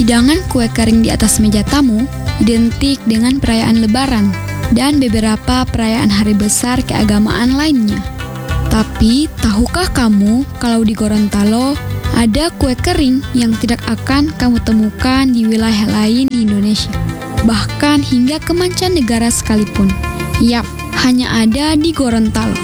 Hidangan kue kering di atas meja tamu identik dengan perayaan Lebaran dan beberapa perayaan hari besar keagamaan lainnya. Tapi, tahukah kamu kalau di Gorontalo ada kue kering yang tidak akan kamu temukan di wilayah lain di Indonesia, bahkan hingga ke mancanegara sekalipun? Yap, hanya ada di Gorontalo.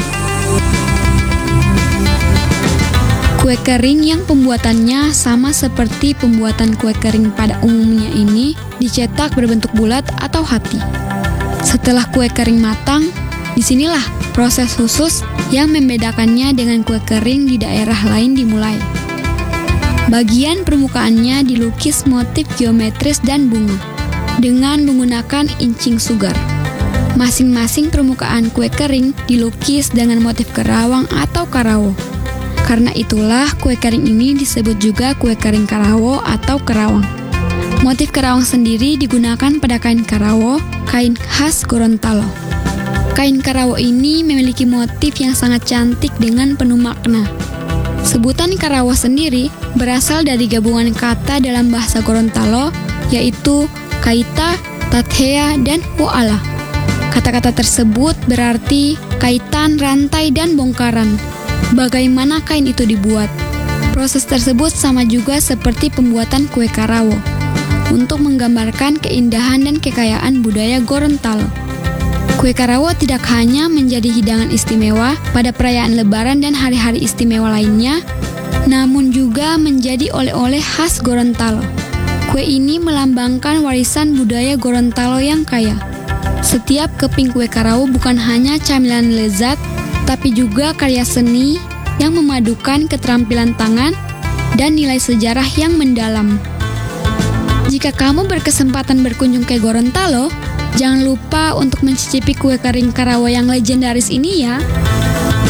Kue kering yang pembuatannya sama seperti pembuatan kue kering pada umumnya ini dicetak berbentuk bulat atau hati. Setelah kue kering matang, disinilah proses khusus yang membedakannya dengan kue kering di daerah lain dimulai. Bagian permukaannya dilukis motif geometris dan bunga dengan menggunakan incing sugar. Masing-masing permukaan kue kering dilukis dengan motif kerawang atau karawo. Karena itulah kue kering ini disebut juga kue kering karawo atau kerawang. Motif kerawang sendiri digunakan pada kain karawo, kain khas Gorontalo. Kain karawo ini memiliki motif yang sangat cantik dengan penuh makna. Sebutan karawo sendiri berasal dari gabungan kata dalam bahasa Gorontalo, yaitu kaita, tathea, dan woala. Kata-kata tersebut berarti kaitan, rantai, dan bongkaran. Bagaimana kain itu dibuat? Proses tersebut sama juga seperti pembuatan kue karawo, untuk menggambarkan keindahan dan kekayaan budaya Gorontalo. Kue karawo tidak hanya menjadi hidangan istimewa pada perayaan Lebaran dan hari-hari istimewa lainnya, namun juga menjadi oleh-oleh khas Gorontalo. Kue ini melambangkan warisan budaya Gorontalo yang kaya. Setiap keping kue karawo bukan hanya camilan lezat, tapi juga karya seni yang memadukan keterampilan tangan dan nilai sejarah yang mendalam. Jika kamu berkesempatan berkunjung ke Gorontalo, jangan lupa untuk mencicipi kue kering karawo yang legendaris ini ya.